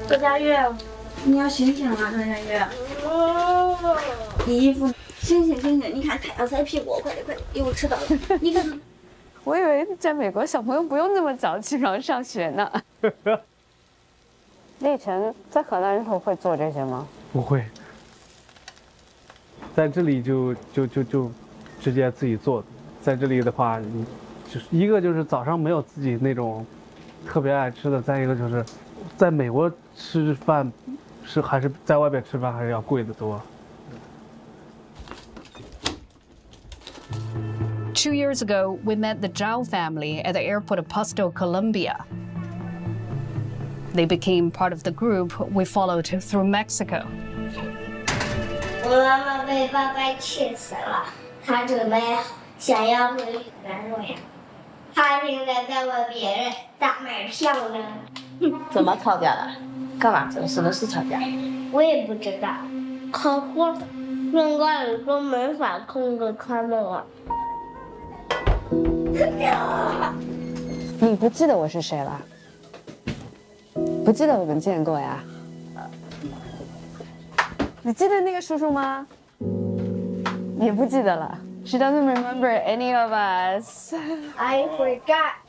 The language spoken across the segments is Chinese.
周佳悦，你要醒醒啊，周佳悦。衣服，醒醒醒醒！你看太阳晒屁股，快点快点，一会儿迟到了。你看， 我以为在美国小朋友不用那么早起床上学呢。你以前在荷兰的时候会做这些吗？ 不会，在这里就直接自己做。在这里的话，你就是一个就是早上没有自己那种特别爱吃的，再一个就是在美国吃饭还是在外边吃饭还是要贵得多。 2 years ago, we met the Zhao family at the airport of Pasto, Colombia. They became part of the group we followed through Mexico. 我妈妈被爸爸气死了，她准备想要回原路呀。她现在在为别人大买票呢。 怎么吵架的？干嘛？什么事吵架？ 我也不知道。可是现在你说没法控制他们了。 你不记得我是谁了？不记得我们见过呀？你记得那个叔叔吗？也不记得了。She doesn't remember any of us. I forgot.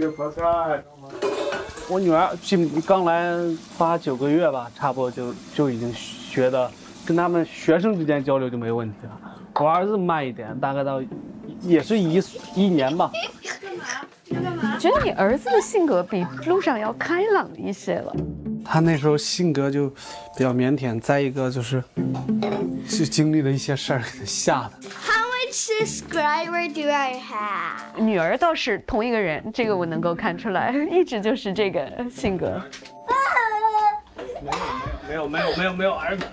我女儿刚来8、9个月吧，差不多就已经学的，跟他们学生之间交流就没问题了。我儿子慢一点，大概到也是一年吧。 觉得你儿子的性格比路上要开朗一些了。 他那时候性格就比较腼腆，再一个就是经历了一些事儿给他吓的。 How much subscriber do I have? 女儿倒是同一个人，这个我能够看出来，一直就是这个性格。 没有儿子。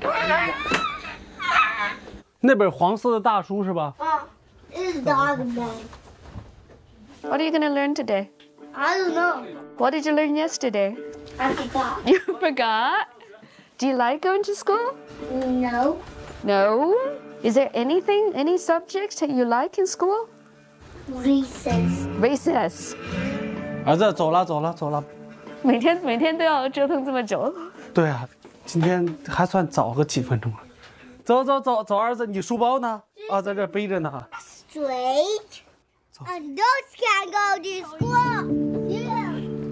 那本黄色的大书是吧 This is dog man. What are you gonna learn today? I don't know. What did you learn yesterday? I forgot. You forgot? Do you like going to school? No. No? Is there any subjects that you like in school? Recess. Recess. 儿子，走了。 每天都要折腾这么久。 对啊，今天还算早个几分钟了。走，儿子，你书包呢？啊，在这背着呢。 Straight. Adults can't go to school. Yeah.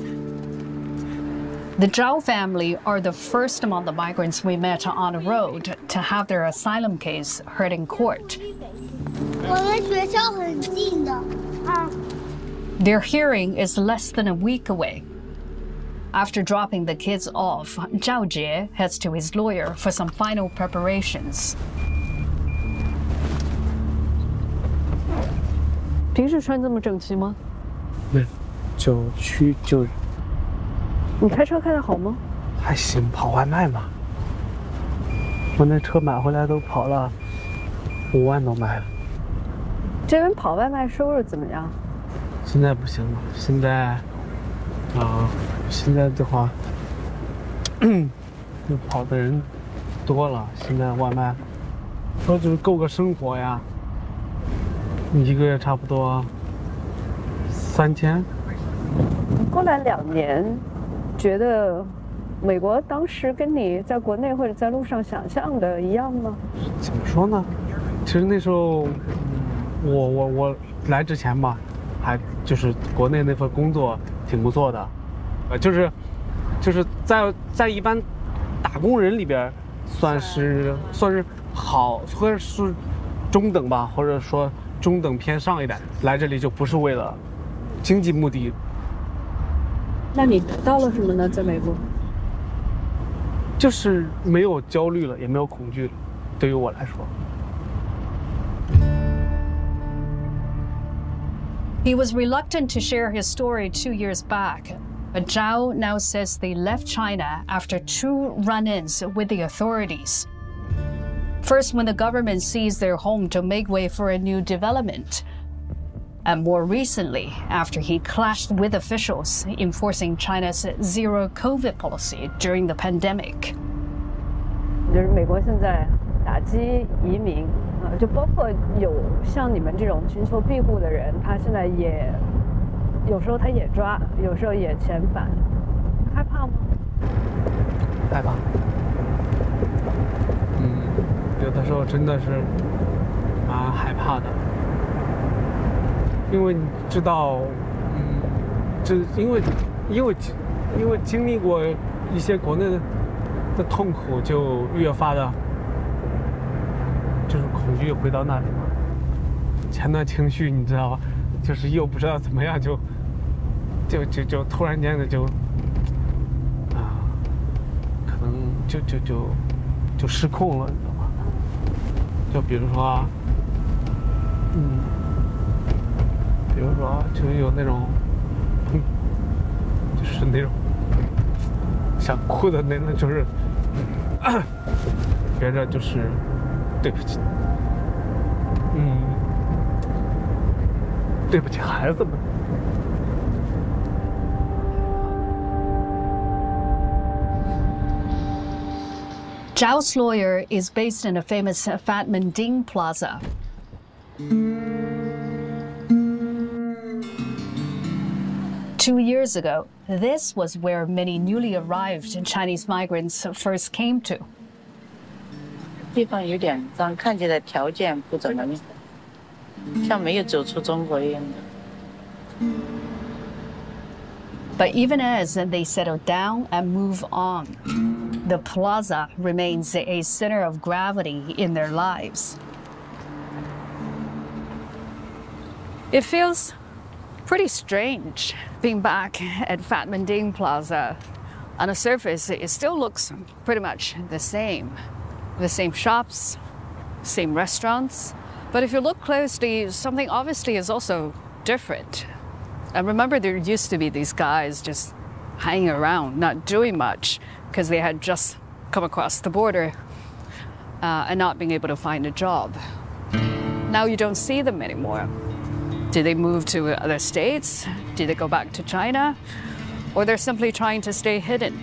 The Zhao family are the first among the migrants we met on the road to have their asylum case heard in court. 我们学校很近的啊。 Their hearing is less than a week away. After dropping the kids off, Zhao Jie heads to his lawyer for some final preparations. 平时穿这么整齐吗？ 没，就你开车开得好吗？ 还行，跑外卖嘛。我那车买回来都跑了5万多迈了。 这边跑外卖收入怎么样？ 现在不行了，现在的话，就跑的人多了，现在外卖说就是够个生活呀，一个月差不多3000。 过来2年，觉得美国当时跟你在国内或者在路上想象的一样吗？ 怎么说呢？其实那时候，我来之前吧，还就是国内那份工作挺不错的，就是在一般打工人里边，算是好，或者是中等吧，或者说中等偏上一点。来这里就不是为了经济目的。 那你得到了什么呢？在美国， 就是没有焦虑了，也没有恐惧了，对于我来说。 He was reluctant to share his story 2 years back, but Zhao now says they left China after 2 run-ins with the authorities. First, when the government seized their home to make way for a new development, and more recently, after he clashed with officials enforcing China's zero-COVID policy during the pandemic. 就是美国现在打击移民就包括有像你们这种寻求庇护的人，他现在也有时候他也抓，有时候也遣返，害怕吗？ 候真的是蛮害怕的，因为你知道，这因为经历过一些国内的痛苦，就越发的，就是恐惧回到那里嘛。前段情绪你知道吧，就是又不知道怎么样就突然间的可能就失控了，你知道吗？就比如说，就有那种，就是那种想哭的那种，就是觉着就是对不起，对不起孩子们。 Zhao's lawyer is based in a famous Fatman Ding Plaza. Two years ago, this was where many newly arrived Chinese migrants first came to. 地方有点脏，看起来条件不怎么样，像没有走出中国一样的。 But even as they settle down and move on, the plaza remains a center of gravity in their lives. It feels pretty strange being back at Fatman Ding Plaza. On the surface, it still looks pretty much the same. The same shops, same restaurants. But if you look closely, something obviously is also different. And remember, there used to be these guys just hanging around, not doing much, because they had just come across the border and not being able to find a job. Now you don't see them anymore. Did they move to other states? Did they go back to China? Or they're simply trying to stay hidden?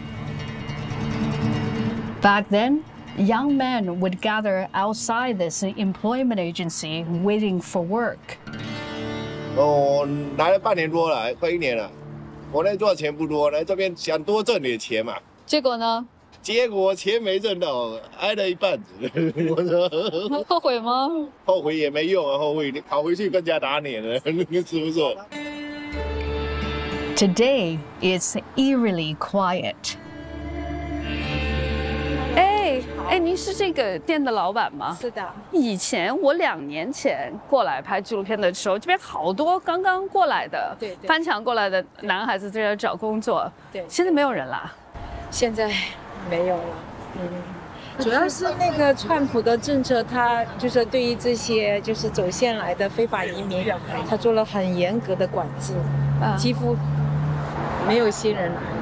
Back then, young men would gather outside this employment agency waiting for work. 我来了半年多了，快1年了。国内赚钱不多，来这边想多挣点钱嘛。 结果呢？ 结果钱没挣到，挨了一半子。我说后悔吗？ 后悔也没用啊，后悔跑回去更加打脸了，是不是？ Today, it's eerily quiet. 哎，您是这个店的老板吗？ 是的。 以前我2年前过来拍纪录片的时候，这边好多刚刚过来的， 对， 翻墙过来的男孩子在这找工作。 对， 现在没有人啦。 现在没有了。主要是那个川普的政策，他就是对于这些就是走线来的非法移民，他做了很严格的管制，几乎没有新人来。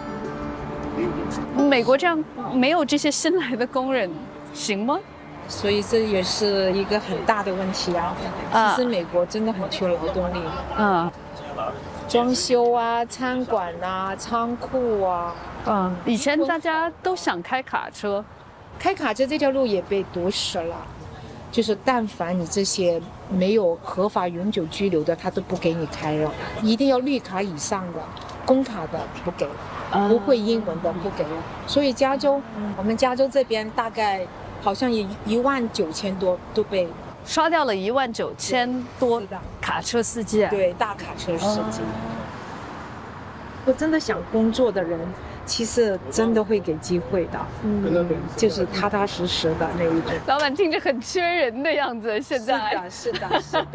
美国这样没有这些新来的工人，行吗？ 所以这也是一个很大的问题啊。其实美国真的很缺劳动力。装修啊、餐馆啊、仓库啊。 以前大家都想开卡车， 开卡车这条路也被堵死了。就是但凡你这些没有合法永久居留的，他都不给你开了，一定要绿卡以上的，工卡的不给。 不会英文的不给，所以加州，我们加州这边大概好像也19000多都被刷掉了19000多卡车司机。 对，大卡车司机。我真的想工作的人，其实真的会给机会的，就是踏踏实实的那一种。 老板听着很缺人的样子，现在。 是的。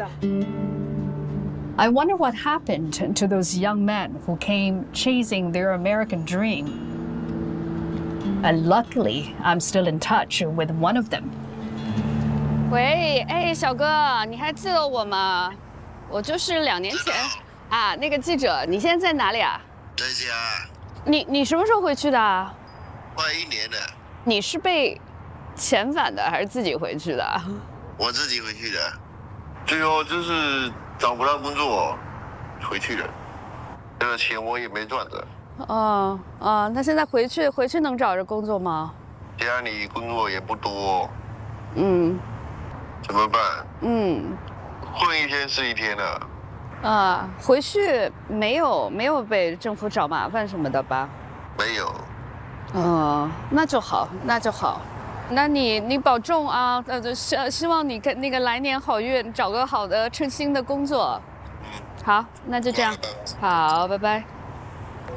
I wonder what happened to those young men who came chasing their American dream. And luckily, I'm still in touch with one of them. 喂，哎，小哥，你还记得我吗？我就是2年前啊，那个记者，你现在在哪里啊？ 在家。 你什么时候回去的？ 快1年了。 你是被遣返的还是自己回去的？ 我自己回去的，最后就是找不到工作，回去了。这个钱我也没赚着。 那现在回去能找着工作吗？ 家里工作也不多。怎么办？混一天是一天了。 回去没有被政府找麻烦什么的吧？ 没有。 那就好，那就好。 那你保重啊，希望你那个来年好运，找个好的称心的工作。好，那就这样，好，拜拜。